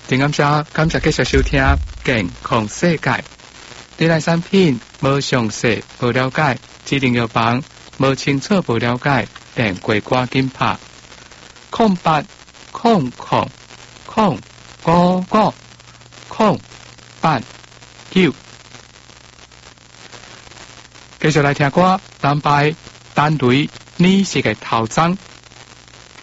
真感谢继续收听健康世界。你来产品无详细、无了解，指定药房无清楚、无了解，电话赶紧拍0800 055 089。继续来听歌，单排单雷，你是个头鬃。